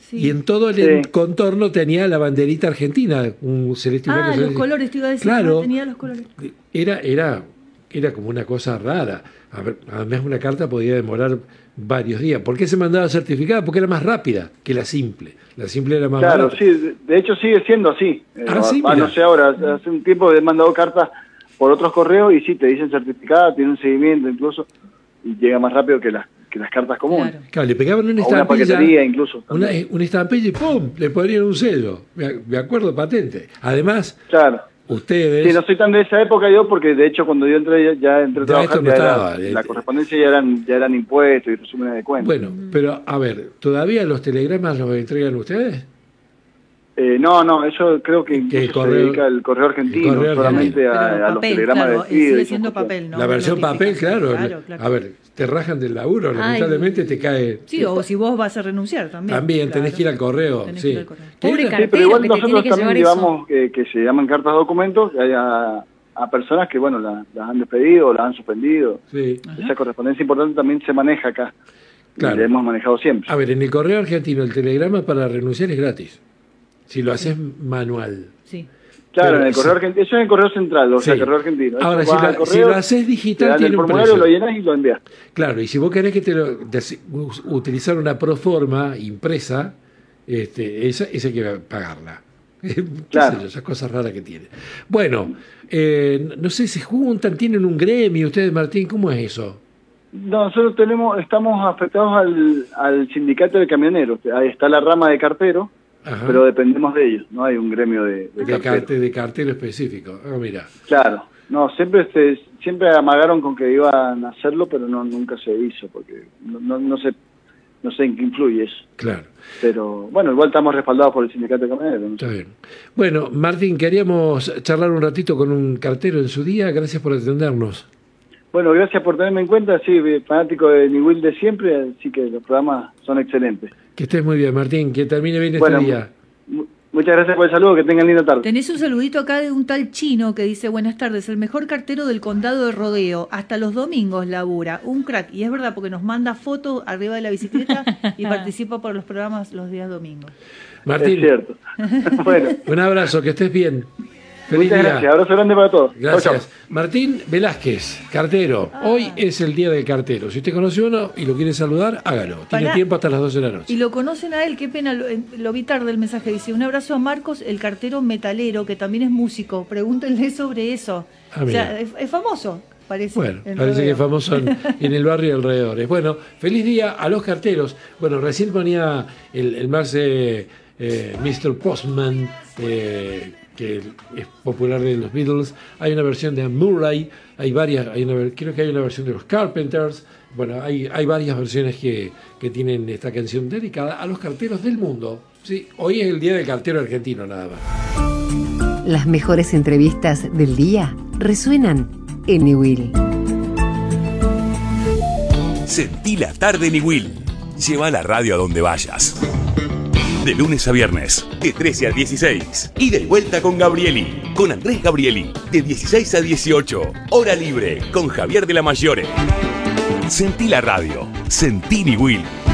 y en todo el contorno tenía la banderita argentina, un celeste y blanco. Los colores, te iba a decir. Claro, Tenía los colores. Era como una cosa rara. Además, una carta podía demorar varios días. ¿Por qué se mandaba certificada? Porque era más rápida que la simple. La simple era más barata. Claro, sí, de hecho sigue siendo así. Sí, no sé ahora, hace un tiempo he mandado cartas por otros correos y sí, te dicen certificada, tiene un seguimiento incluso, y llega más rápido que las cartas comunes. Claro, le pegaban una estampilla. Una paquetería incluso. Una estampilla y ¡pum! Le ponían un sello. Me acuerdo patente. Además, claro. Ustedes... Sí, no soy tan de esa época yo, porque de hecho cuando yo entré a trabajar, la correspondencia ya eran impuestos y resúmenes de cuentas. Bueno, pero a ver, ¿todavía los telegramas los entregan ustedes? No, eso creo que incluso se dedica el correo argentino, solamente a los telegramas de despido. Sigue siendo papel, ¿no? La versión papel, claro. A ver, te rajan del laburo, lamentablemente te cae... Sí, o si vos vas a renunciar también. También, tenés que ir al correo. Pobre cartero, pero igual que nosotros que también llevamos que se llaman cartas documentos a personas que, bueno, las han despedido o las han suspendido. Sí. Esa correspondencia importante también se maneja acá. Claro. Y la hemos manejado siempre. A ver, en el correo argentino el telegrama para renunciar es gratis. Si lo haces manual. Sí. Claro, pero en el correo argentino, eso es el correo central, o sea, el correo argentino. Ahora, si lo haces digital, tiene un precio. Lo llenas y lo envías. Claro, y si vos querés que utilizar una proforma impresa, esa hay que pagarla. Claro. Esas cosas raras que tiene. Bueno, no sé, se juntan, tienen un gremio, ustedes, Martín, ¿cómo es eso? No, nosotros estamos afectados al sindicato de camioneros. Ahí está la rama de cartero. Ajá. Pero dependemos de ellos, no hay un gremio de cartero específico. Mira. Claro, no, siempre amagaron con que iban a hacerlo, pero nunca se hizo, porque no sé en qué influye eso. Claro. Pero bueno, igual estamos respaldados por el sindicato de camioneros, ¿no? Está bien. Bueno, Martín, queríamos charlar un ratito con un cartero en su día, gracias por atendernos. Bueno, gracias por tenerme en cuenta, sí, fanático de Newell de siempre, así que los programas son excelentes. Que estés muy bien, Martín, que termine bien este día. Muchas gracias por el saludo, que tengan linda tarde. Tenés un saludito acá de un tal chino que dice: buenas tardes, el mejor cartero del condado de Rodeo, hasta los domingos labura, un crack. Y es verdad, porque nos manda fotos arriba de la bicicleta y participa por los programas los días domingos. Martín, es cierto. Bueno. Un abrazo, que estés bien. Feliz día. Gracias, abrazo grande para todos. Gracias. Chau, chau. Martín Velázquez, cartero. Hoy es el día del cartero. Si usted conoce uno y lo quiere saludar, hágalo. Tiene tiempo hasta las 12 de la noche. Y lo conocen a él, qué pena, lo vi tarde el mensaje. Dice: un abrazo a Marcos, el cartero metalero, que también es músico. Pregúntenle sobre eso. O sea, es famoso, parece. Bueno, parece que es famoso en el barrio y alrededores. Bueno, feliz día a los carteros. Bueno, recién ponía el Marce Mr. Postman, que es popular de los Beatles. Hay una versión de Murray, hay varias, creo que hay una versión de los Carpenters. Bueno, hay varias versiones que tienen esta canción dedicada a los carteros del mundo. Sí, hoy es el día del cartero argentino, nada más. Las mejores entrevistas del día resuenan en Newell. Sentí la tarde Newell. Lleva la radio a donde vayas. De lunes a viernes, de 13 a 16. Ida y vuelta con Gabrieli, con Andrés Gabrieli, de 16 a 18. Hora libre, con Javier de la Mayore. Sentí la radio, sentí Newell.